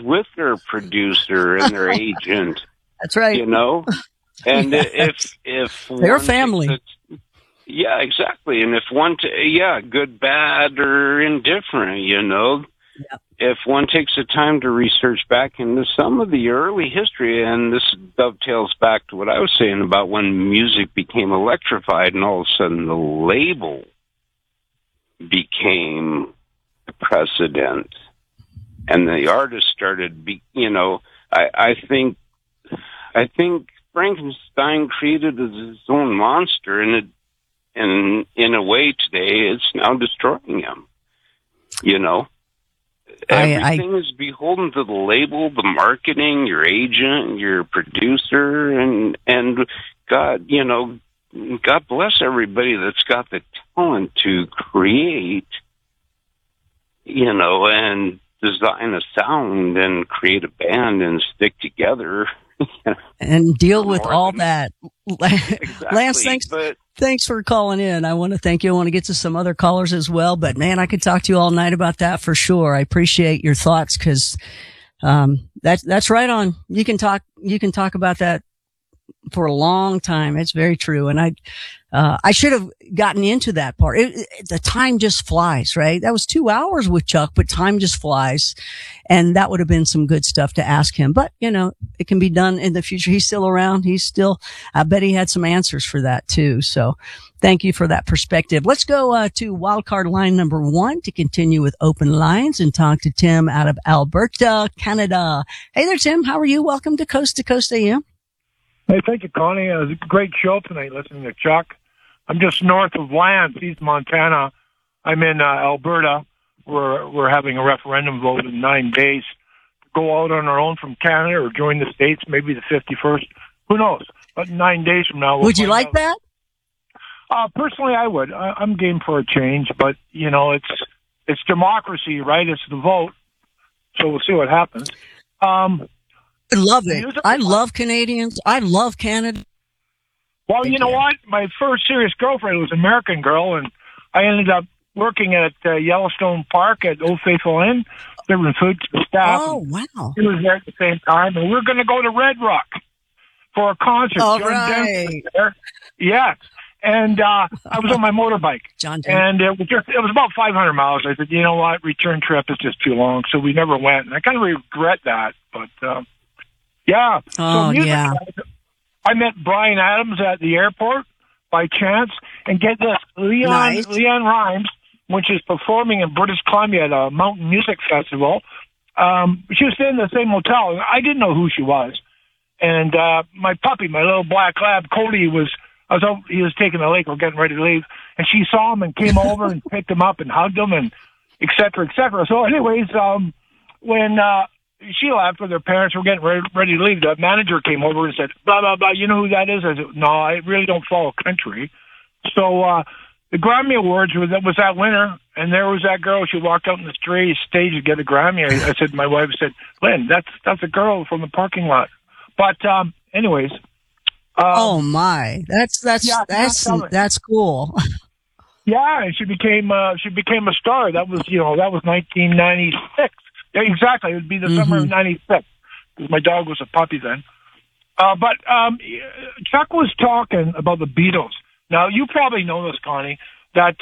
with their producer and their agent. That's right. You know, and if they're family. Yeah, exactly. And if good, bad, or indifferent, you know, if one takes the time to research back into some of the early history, and this dovetails back to what I was saying about when music became electrified and all of a sudden the label became the precedent and the artist started, I think Frankenstein created his own monster, and in a way today it's now destroying him, you know. Everything is beholden to the label, the marketing, your agent, your producer, and God, you know, God bless everybody that's got the talent to create, you know, and design a sound and create a band and stick together. And deal with all that. Exactly. Lance, thanks for calling in. I want to thank you. I want to get to some other callers as well, but man, I could talk to you all night about that for sure. I appreciate your thoughts because, that's right on. You can talk about that for a long time. It's very true. And I should have gotten into that part. The time just flies, right? That was 2 hours with Chuck, but time just flies. And that would have been some good stuff to ask him. But, you know, it can be done in the future. He's still around. I bet he had some answers for that too. So thank you for that perspective. Let's go, to wildcard line number 1 to continue with open lines and talk to Tim out of Alberta, Canada. Hey there, Tim. How are you? Welcome to Coast AM. Hey, thank you, Connie. It was a great show tonight listening to Chuck. I'm just north of Lance, East Montana. I'm in Alberta. We're having a referendum vote in 9 days to go out on our own from Canada or join the States, maybe the 51st. Who knows? But 9 days from now, would you like that? Personally, I would. I'm game for a change, but you know, it's democracy, right? It's the vote, so we'll see what happens. I love it. I love Canadians. I love Canada. Well, you know what? My first serious girlfriend was an American girl, and I ended up working at Yellowstone Park at Old Faithful Inn, delivering food to the staff. Oh, wow. She was there at the same time, and we were going to go to Red Rock for a concert. All John right. Denver was there. Yes. And I was on my motorbike. And it was about 500 miles. I said, you know what? Return trip is just too long, so we never went. And I kind of regret that, but yeah. Oh, so yeah. I met Bryan Adams at the airport by chance, and get this, Leon Rimes, when she was performing in British Columbia at a mountain music festival, she was staying in the same hotel. I didn't know who she was. And my puppy, my little black lab, Cody, he was taking the lake, we're getting ready to leave, and she saw him and came over and picked him up and hugged him and et cetera, et cetera. So anyways, when she left with her parents, were getting ready to leave, the manager came over and said, blah, blah, blah, you know who that is? I said, no, I really don't follow country. So the Grammy Awards was that winter, and there was that girl. She walked out on the stage to get a Grammy. I said, my wife said, Lynn, that's a girl from the parking lot. But anyways. Oh my, that's cool. Yeah, and she became a star. That was 1996. Yeah, exactly. It would be the summer of '96 because my dog was a puppy then. But Chuck was talking about the Beatles. Now you probably know this, Connie, that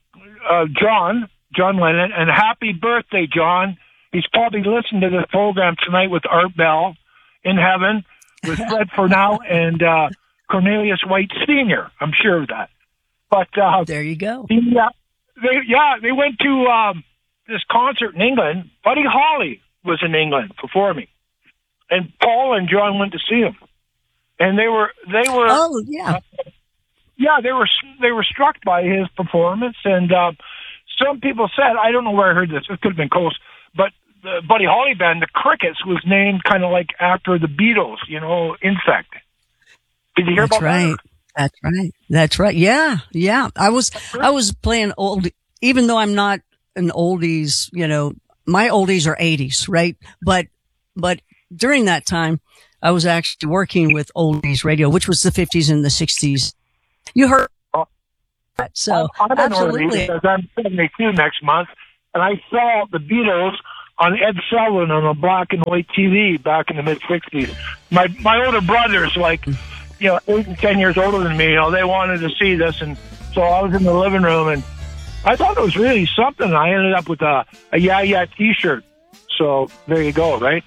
John Lennon, and happy birthday, John. He's probably listening to this program tonight with Art Bell in heaven with Fred Furnau and Cornelius White Sr. I'm sure of that. But there you go. They went to this concert in England. Buddy Holly was in England performing, and Paul and John went to see him, and they were. Oh yeah. They were struck by his performance, and some people said, I don't know where I heard this. It could have been close, but the Buddy Holly band, the Crickets, was named kind of like after the Beatles. Insect. Did you hear about that? That's right. Yeah. I was playing old, even though I'm not an oldies, my oldies are 80s, right? But during that time, I was actually working with oldies radio, which was the 50s and the 60s. You heard that. So I'm absolutely. Because I'm 72 next month, and I saw the Beatles on Ed Sullivan on a black and white TV back in the mid '60s. My older brothers, like 8 and 10 years older than me, they wanted to see this, and so I was in the living room, and I thought it was really something. I ended up with a Yeah Yeah T-shirt. So there you go, right?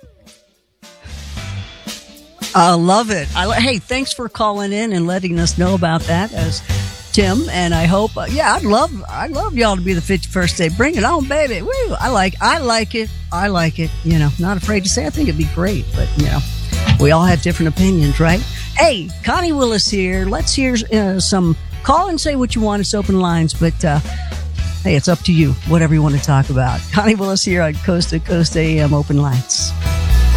I love it. Hey, thanks for calling in and letting us know about that, as Tim. And I hope, I'd love y'all to be the 51st day. Bring it on, baby. Woo! I like it. Not afraid to say. I think it'd be great, but we all have different opinions, right? Hey, Connie Willis here. Let's hear some. Call and say what you want. It's open lines, but hey, it's up to you. Whatever you want to talk about. Connie Willis here on Coast to Coast AM Open Lines.